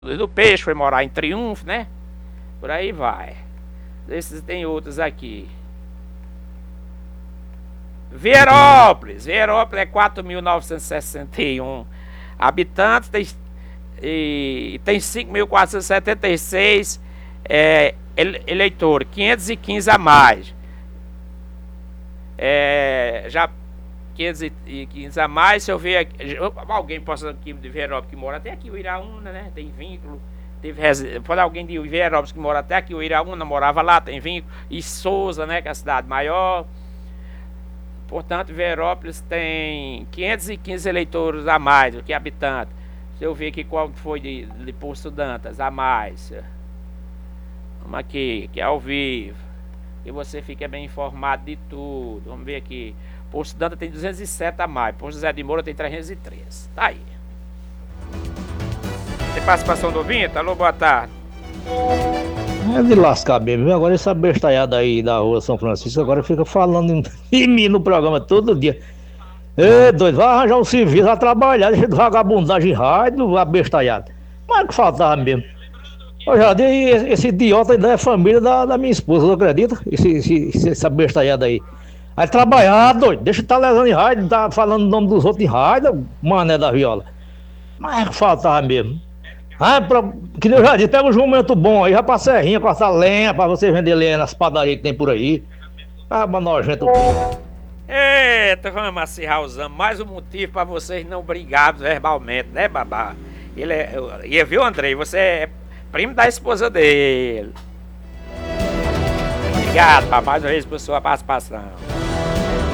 do Peixe, foi morar em Triunfo, né? Por aí vai. Esses tem outros aqui. Verópolis é 4.961 habitantes, tem 5.476 eleitores, 515 a mais. Já 515 a mais, se eu ver aqui, alguém possa aqui de Verópolis que mora até aqui, o Iraúna, né? Tem vínculo. Pode alguém de Verópolis que mora até aqui, o Iraúna morava lá, tem vínculo. E Souza, né? Que é a cidade maior. Portanto, Verópolis tem 515 eleitores a mais do que habitantes. Se eu ver aqui qual foi de Poço Dantas a mais. Vamos aqui, que é ao vivo. E você fica bem informado de tudo. Vamos ver aqui. Poço Dantas tem 207 a mais. Poço José de Moura tem 303. Tá aí. Tem participação do ouvinte? Alô, boa tarde. É de lascar mesmo, viu? Agora essa bestalhada aí da rua São Francisco agora fica falando em mim no programa todo dia. Ei, doido, vai arranjar um serviço, vai trabalhar, deixa de vagabundagem rádio, a bestalhada. Mas que faltava mesmo. Eu já dei, esse idiota ainda é família da minha esposa, não acredita? Essa bestalhada aí. Aí trabalhar, doido, deixa de estar levando em rádio, tá falando o nome dos outros em rádio, mané da viola. Mas que faltava mesmo. Que eu já disse, pega um jumento bom aí, já pra serrinha, cortar lenha, pra você vender lenha nas padarias que tem por aí. Mas nojento. Eita, vamos acirrar os anos. Mais um motivo pra vocês não brigarem verbalmente, né, babá? Viu, Andrei? Você é primo da esposa dele. Obrigado, babá, mais uma vez por sua participação.